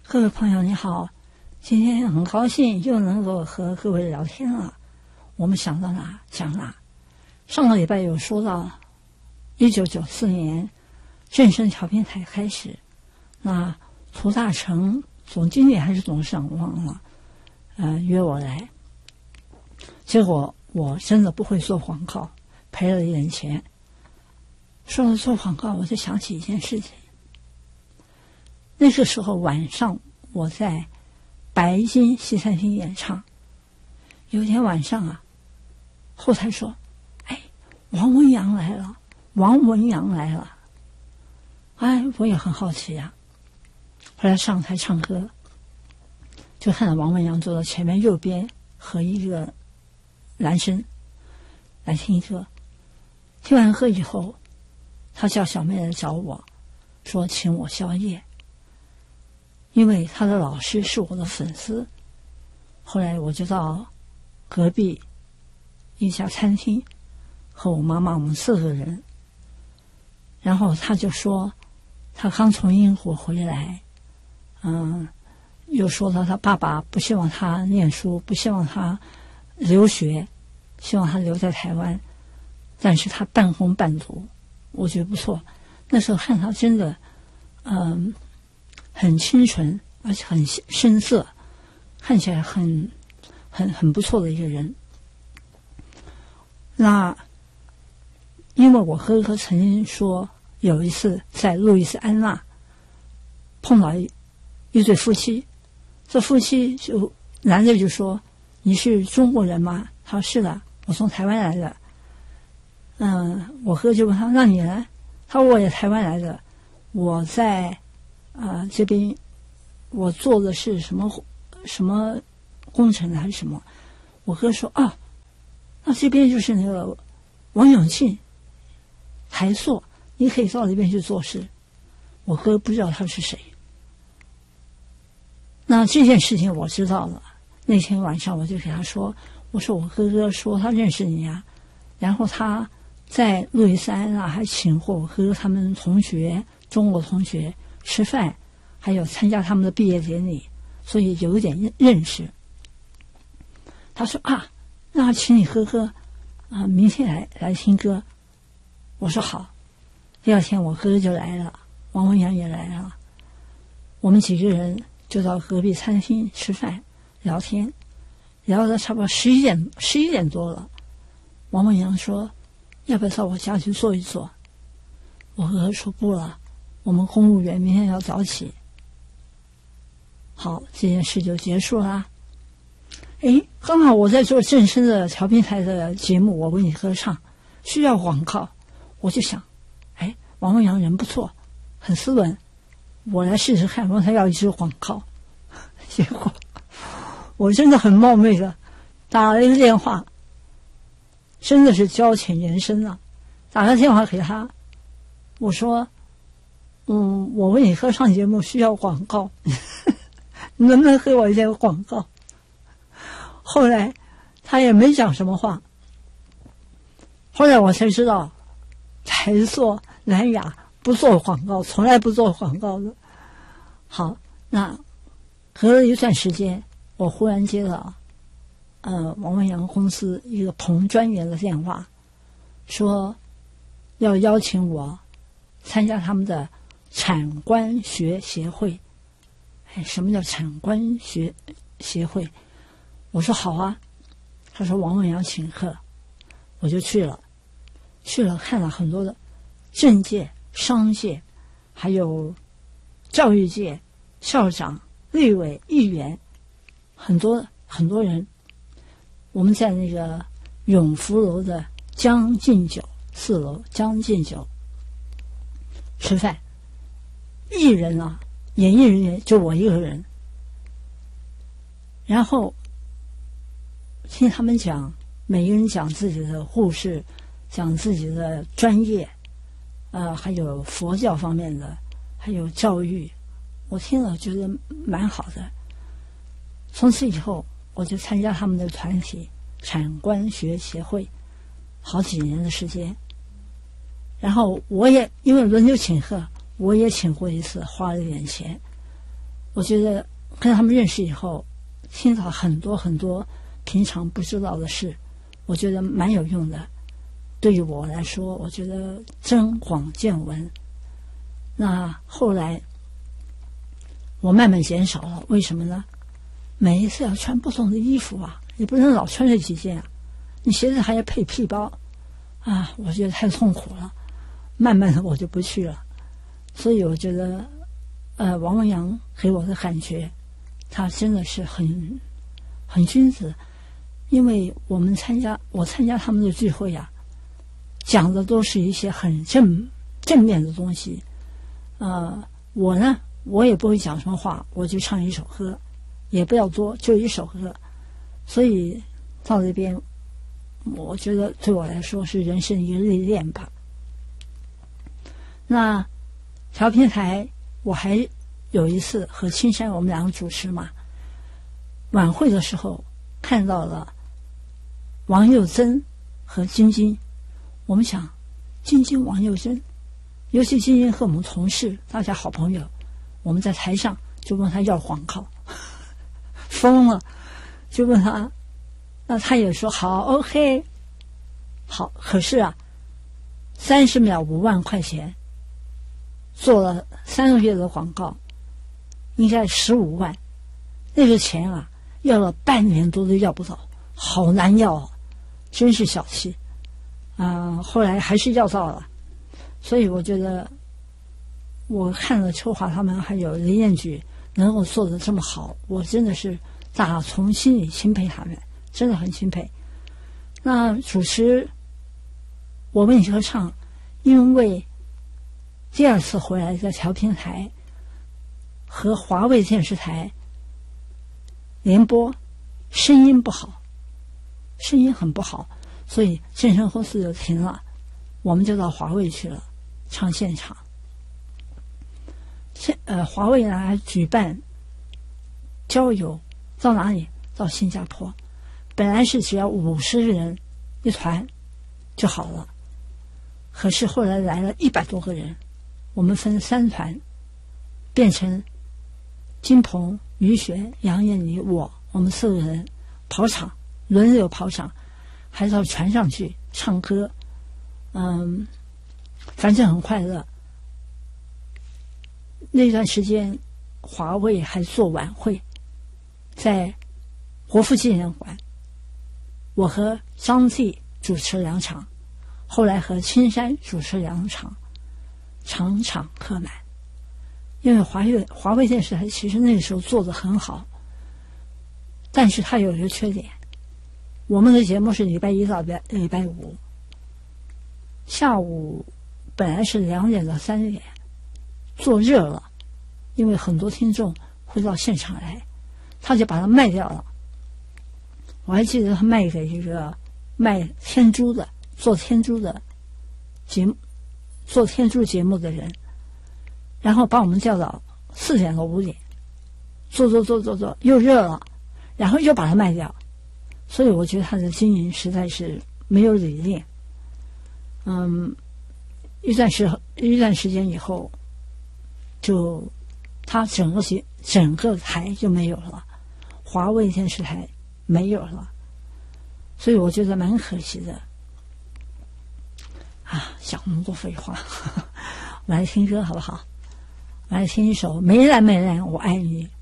各位朋友你好，今天很高兴又能够和各位聊天了。我们想到哪讲哪。上个礼拜有说到1994年正声调频台开始，那涂大成总经理还是董事长忘了，约我来，结果我真的不会做广告，赔了一点钱。说到做广告，我就想起一件事情。那个时候晚上我在白金西餐厅演唱，有一天晚上啊，后台说：“哎，王文洋来了，王文洋来了。”哎，我也很好奇呀。后来上台唱歌，就看到王文洋坐到前面右边和一个男生来听歌。听完歌以后，他叫小妹来找我，说请我宵夜。因为他的老师是我的粉丝，后来我就到隔壁一家餐厅和我妈妈，我们4个人，然后他就说他刚从英国回来，又说到他爸爸不希望他念书，不希望他留学，希望他留在台湾，但是他半工半读，我觉得不错。那时候看他真的很清纯，而且很深色，看起来很不错的一个人。那因为我哥哥曾经说，有一次在路易斯安那碰到一对夫妻，这夫妻就男的就说：“你是中国人吗？”他说：“是的，我从台湾来的。”我哥就问他：“那你呢？”他说：“我也台湾来的，我在这边我做的是什么工程还是什么？”我哥说：“啊，那这边就是那个王永庆台塑，你可以到那边去做事。”我哥不知道他是谁。那这件事情我知道了，那天晚上我就给他说：“我说我哥哥说他认识你啊，然后他在路易斯安那还请过我哥哥他们同学，中国同学吃饭，还有参加他们的毕业典礼，所以有一点认识。”他说：“啊，那请你哥哥明天来听歌。”我说好。第二天我哥哥就来了，王文洋也来了，我们几个人就到隔壁餐厅吃饭聊天，聊到差不多11点多了。王文洋说：“要不要到我家去坐一坐？”我哥哥说：“不了，我们公务员明天要早起。”好，这件事就结束啦。刚好我在做正声的调频台的节目，我为你歌唱，需要广告，我就想，王文洋人不错，很斯文，我来试试看，问他要一支广告。结果我真的很冒昧的打了一个电话，真的是交浅言深啊！打个电话给他，我说：“我为你歌唱节目需要广告，你能不能给我一些广告？”后来他也没讲什么话。后来我才知道，台塑、南亚不做广告，从来不做广告的。好，那隔了一段时间，我忽然接到王文洋公司一个彭专员的电话，说要邀请我参加他们的产官学协会。什么叫产官学协会？我说好啊。他说王文洋请客，我就去了看了很多的政界、商界，还有教育界、校长、立委、议员，很多人。我们在那个永福楼的将进酒4楼将进酒吃饭，艺人啊，演艺人员就我一个人，然后听他们讲，每个人讲自己的故事，讲自己的专业，还有佛教方面的，还有教育，我听了觉得蛮好的。从此以后，我就参加他们的团体产官学协会，好几年的时间。然后我也因为轮流请客，我也请过一次，花了一点钱。 我觉得跟他们认识以后，听到很多很多平常不知道的事，我觉得蛮有用的。对于我来说，我觉得增广见闻。那后来我慢慢减少了，为什么呢？每一次要穿不同的衣服啊，你不能老穿这几件啊，你鞋子还要配屁包啊，我觉得太痛苦了。慢慢的我就不去了。所以我觉得王文洋给我的感觉，他真的是很君子。因为我参加他们的聚会啊，讲的都是一些很正面的东西。我呢，我也不会讲什么话，我就唱一首歌，也不要多，就一首歌。所以到这边，我觉得对我来说是人生一个历练吧。那调频台，我还有一次和青山我们两个主持嘛，晚会的时候看到了王佑珍和晶晶。我们想，晶晶、王佑珍，尤其晶晶和我们同事，大家好朋友，我们在台上就问他要广告，疯了，就问他，那他也说好 ，OK， 好。可是啊，30秒5万块钱，做了3个月的广告，应该15万，那个钱啊，要了半年多都要不到，好难要啊，真是小气。后来还是要到了。所以我觉得，我看了秋华他们还有林彦举能够做得这么好，我真的是打从心里钦佩他们，真的很钦佩。那主持我为你歌唱，因为第2次回来在调频台和华卫电视台联播，声音不好，声音很不好，所以健身公司就停了，我们就到华卫去了，唱现场。华卫呢还举办郊游，到哪里？到新加坡。本来是只要50人一团就好了，可是后来来了100多个人，我们分3团，变成金鹏、于璇、杨艳妮、我们4个人跑场，轮流跑场，还到船上去唱歌。反正很快乐。那段时间华卫还做晚会，在国父纪念馆，我和张继主持2场，后来和青山主持2场，场场客满。因为华卫电视台其实那个时候做得很好，但是它有一个缺点，我们的节目是礼拜1到礼拜5，下午本来是2点到3点，做热了，因为很多听众会到现场来，他就把它卖掉了。我还记得他卖给一个卖天珠的，做天珠节目的人，然后把我们叫到4点到5点，做又热了，然后又把它卖掉。所以我觉得他的经营实在是没有理念。一段时间以后，就他整个台就没有了，华卫电视台没有了，所以我觉得蛮可惜的。讲那么多废话，我来听歌好不好？我来听一首《梅兰梅兰我爱你》。